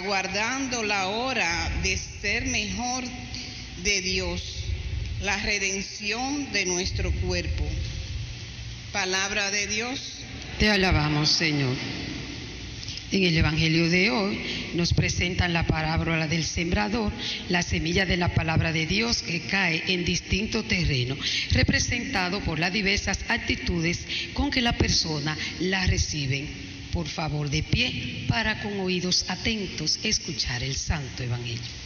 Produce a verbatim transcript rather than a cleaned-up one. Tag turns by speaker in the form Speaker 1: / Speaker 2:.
Speaker 1: aguardando la hora de ser mejor de Dios, la redención de nuestro cuerpo. Palabra de Dios.
Speaker 2: Te alabamos, Señor. En el Evangelio de hoy nos presentan la parábola del sembrador, la semilla de la palabra de Dios que cae en distinto terreno, representado por las diversas actitudes con que la persona la reciben. Por favor, de pie, para con oídos atentos escuchar el Santo Evangelio.